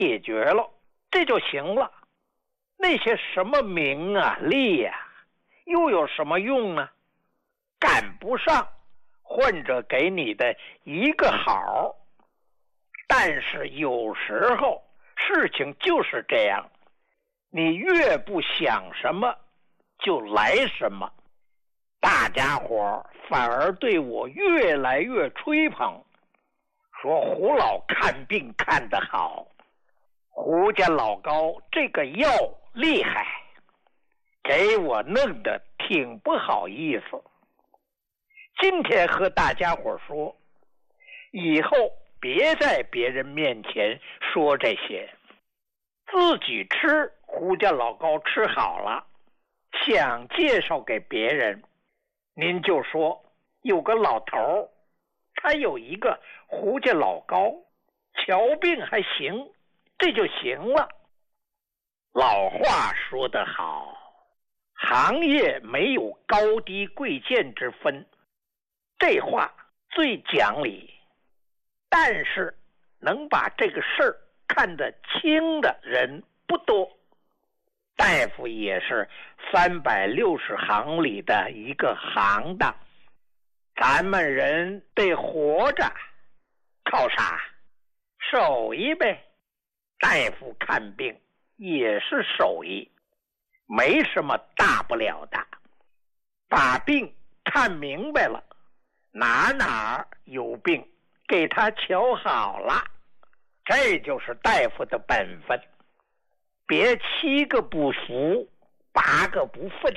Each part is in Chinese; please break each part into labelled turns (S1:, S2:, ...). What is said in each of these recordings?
S1: 解决了，这就行了。那些什么名啊利呀，又有什么用呢？赶不上患者给你的一个好。但是有时候事情就是这样，你越不想什么就来什么，大家伙反而对我越来越吹捧，说胡老看病看得好，胡家老高这个药厉害，给我弄得挺不好意思。今天和大家伙说，以后别在别人面前说这些，自己吃胡家老高吃好了，想介绍给别人，您就说有个老头，他有一个胡家老高，瞧病还行，这就行了。老话说得好，行业没有高低贵贱之分，这话最讲理。但是能把这个事儿看得清的人不多。大夫也是360行里的一个行当，咱们人得活着，靠啥？手艺呗。大夫看病也是手艺，没什么大不了的。把病看明白了，哪有病，给他瞧好了，这就是大夫的本分。别7个不服，8个不忿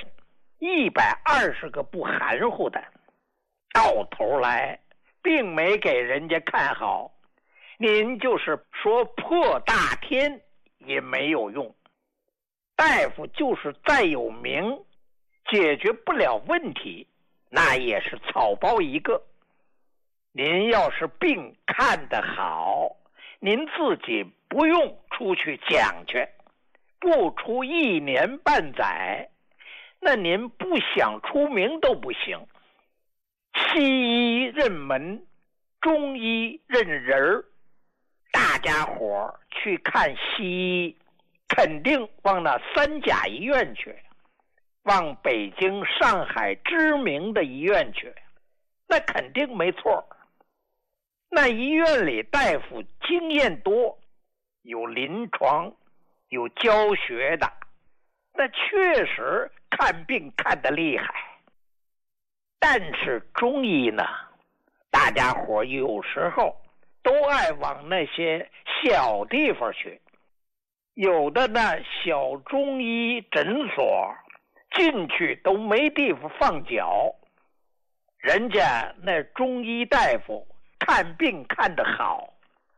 S1: ，120个不含糊的，到头来并没给人家看好，您就是说破大天也没有用。大夫就是再有名，解决不了问题，那也是草包一个。您要是病看得好，您自己不用出去讲去，不出1年半载，那您不想出名都不行。西医认门，中医认人，大家伙去看西医，肯定往那3甲医院去，往北京、上海知名的医院去，那肯定没错。那医院里大夫经验多，有临床，有教学的，那确实看病看得厉害。但是中医呢，大家伙有时候都爱往那些小地方去，有的那小中医诊所进去都没地方放脚，人家那中医大夫看病看得好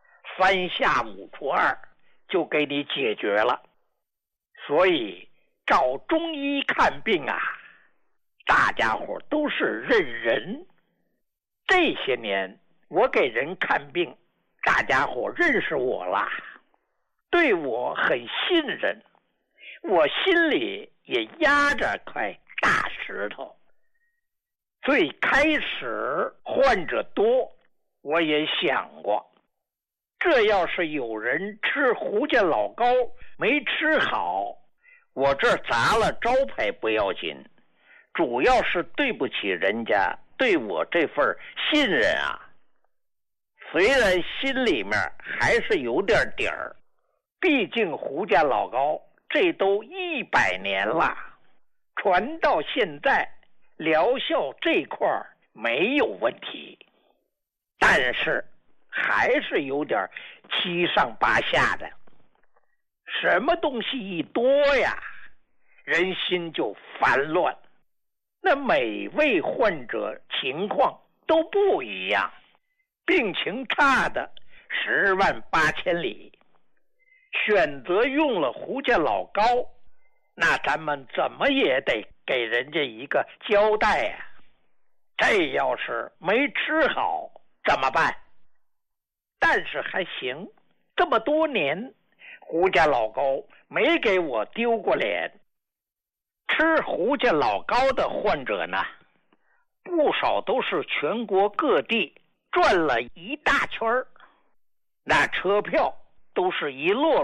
S1: ，3下5除2就给你解决了。所以找中医看病啊，大家伙都是认人。这些年我给人看病，大家伙认识我了，对我很信任，我心里也压着块大石头。最开始患者多，我也想过，这要是有人吃胡家老高没吃好，我这砸了招牌不要紧，主要是对不起人家对我这份信任啊。虽然心里面还是有点底儿，毕竟胡家老高这都100年了，传到现在疗效这块没有问题，但是还是有点7上8下的。什么东西一多呀，人心就烦乱。那每位患者情况都不一样，病情差的10万8千里。选择用了胡家老高，那咱们怎么也得给人家一个交代呀。这要是没吃好怎么办？但是还行，这么多年胡家老高没给我丢过脸。吃胡家老高的患者呢，不少都是全国各地转了一大圈，那车票都是一摞